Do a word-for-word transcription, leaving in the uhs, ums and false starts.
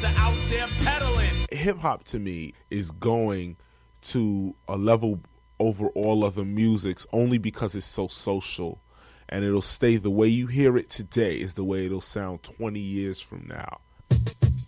are out there peddling. Hip hop to me is going to a level over all other musics only because it's so social, and it'll stay the way you hear it today is the way it'll sound twenty years from now.